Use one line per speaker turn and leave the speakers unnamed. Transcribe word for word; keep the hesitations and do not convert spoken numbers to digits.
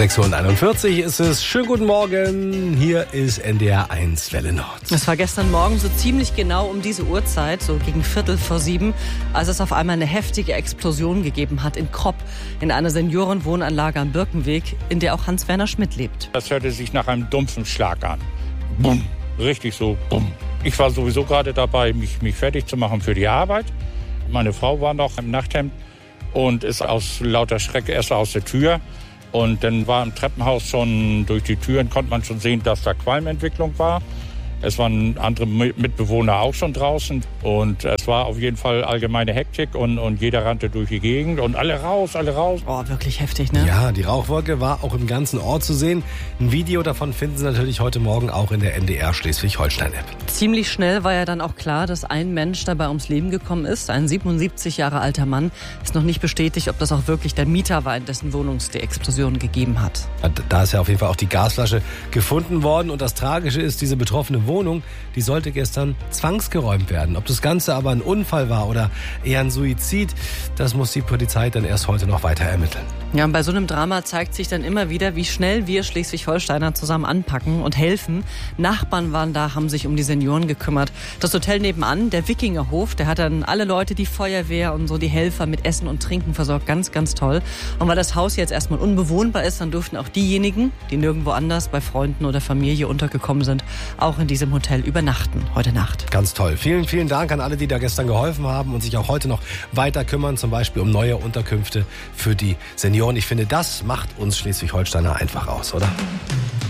sechs Uhr einundvierzig ist es. Schönen guten Morgen. Hier ist N D R eins Welle Nord.
Es war gestern Morgen so ziemlich genau um diese Uhrzeit, so gegen Viertel vor sieben, als es auf einmal eine heftige Explosion gegeben hat in Kropp, in einer Seniorenwohnanlage am Birkenweg, in der auch Hans-Werner Schmidt lebt.
Das hörte sich nach einem dumpfen Schlag an. Bumm. Richtig so, bumm. Ich war sowieso gerade dabei, mich, mich fertig zu machen für die Arbeit. Meine Frau war noch im Nachthemd und ist aus lauter Schreck erst aus der Tür. Und dann war im Treppenhaus schon, durch die Türen konnte man schon sehen, dass da Qualmentwicklung war. Es waren andere Mitbewohner auch schon draußen. Und es war auf jeden Fall allgemeine Hektik und, und jeder rannte durch die Gegend und alle raus, alle raus.
Oh, wirklich heftig, ne?
Ja, die Rauchwolke war auch im ganzen Ort zu sehen. Ein Video davon finden Sie natürlich heute Morgen auch in der N D R Schleswig-Holstein-App.
Ziemlich schnell war ja dann auch klar, dass ein Mensch dabei ums Leben gekommen ist. Ein siebenundsiebzig Jahre alter Mann. Ist noch nicht bestätigt, ob das auch wirklich der Mieter war, in dessen Wohnung es die Explosion gegeben hat.
Da ist ja auf jeden Fall auch die Gasflasche gefunden worden. Und das Tragische ist, diese betroffene Wohnung Wohnung, die sollte gestern zwangsgeräumt werden. Ob das Ganze aber ein Unfall war oder eher ein Suizid, das muss die Polizei dann erst heute noch weiter ermitteln.
Ja, und bei so einem Drama zeigt sich dann immer wieder, wie schnell wir Schleswig-Holsteiner zusammen anpacken und helfen. Nachbarn waren da, haben sich um die Senioren gekümmert. Das Hotel nebenan, der Wikingerhof, der hat dann alle Leute, die Feuerwehr und so die Helfer mit Essen und Trinken versorgt. Ganz, ganz toll. Und weil das Haus jetzt erstmal unbewohnbar ist, dann durften auch diejenigen, die nirgendwo anders bei Freunden oder Familie untergekommen sind, auch in diesem Hotel übernachten, heute Nacht.
Ganz toll. Vielen, vielen Dank an alle, die da gestern geholfen haben und sich auch heute noch weiter kümmern, zum Beispiel um neue Unterkünfte für die Senioren. Ich finde, das macht uns Schleswig-Holsteiner einfach aus, oder?